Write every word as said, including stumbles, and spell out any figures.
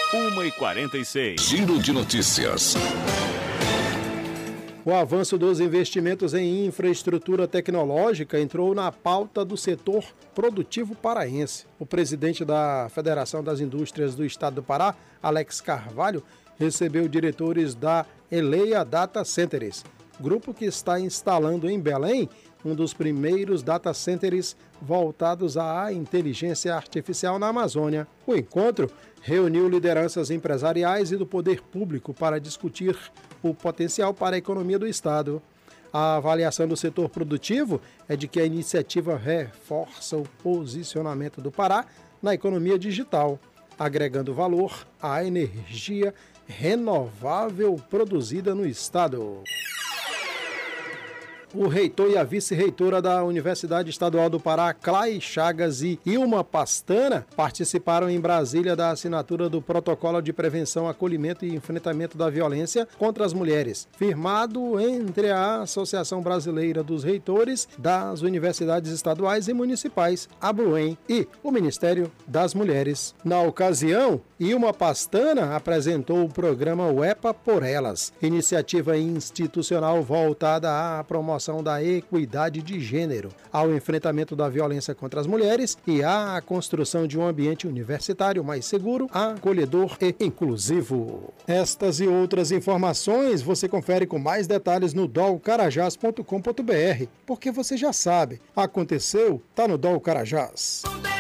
uma e quarenta e seis. Giro de notícias. O avanço dos investimentos em infraestrutura tecnológica entrou na pauta do setor produtivo paraense. O presidente da Federação das Indústrias do Estado do Pará, Alex Carvalho, recebeu diretores da Eleia Data Centers, grupo que está instalando em Belém um dos primeiros data centers voltados à inteligência artificial na Amazônia. O encontro reuniu lideranças empresariais e do poder público para discutir o potencial para a economia do Estado. A avaliação do setor produtivo é de que a iniciativa reforça o posicionamento do Pará na economia digital, agregando valor à energia renovável produzida no Estado. O reitor e a vice-reitora da Universidade Estadual do Pará, Clay Chagas e Ilma Pastana, participaram em Brasília da assinatura do Protocolo de Prevenção, Acolhimento e Enfrentamento da Violência contra as Mulheres, firmado entre a Associação Brasileira dos Reitores das Universidades Estaduais e Municipais, ABRUEM, e o Ministério das Mulheres. Na ocasião, Ilma Pastana apresentou o programa UEPA por Elas, iniciativa institucional voltada à promoção da equidade de gênero, ao enfrentamento da violência contra as mulheres e à construção de um ambiente universitário mais seguro, acolhedor e inclusivo. Estas e outras informações você confere com mais detalhes no dol carajás ponto com ponto br, porque você já sabe, aconteceu, tá no Dol Carajás.